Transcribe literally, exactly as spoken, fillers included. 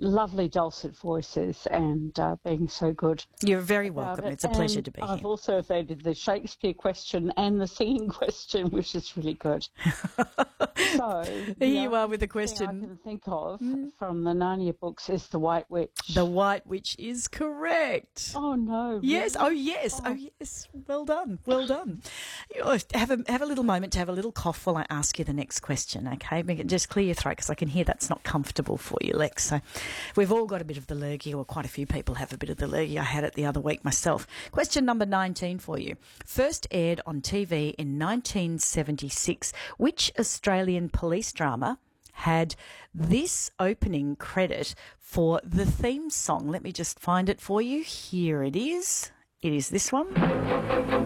lovely dulcet voices and uh, being so good. You're very welcome. It's a pleasure and to be I've here. also evaded the Shakespeare question and the singing question, which is really good. So Here you are with the question. I can think of mm. from the Narnia books is the White Witch. The White Witch is correct. Oh no! Really? Yes. Oh yes. Oh. oh yes. Well done. Well done. Have a have a little moment to have a little cough while I ask you the next question. Okay, just clear your throat because I can hear that's not comfortable for you, Lex. So we've all got a bit of the lurgy, or quite a few people have a bit of the lurgy. I had it the other week myself. Question number nineteen for you. First aired on T V in nineteen seventy-six. Which Australian police drama had this opening credit for the theme song? Let me just find it for you. Here it is. It is this one.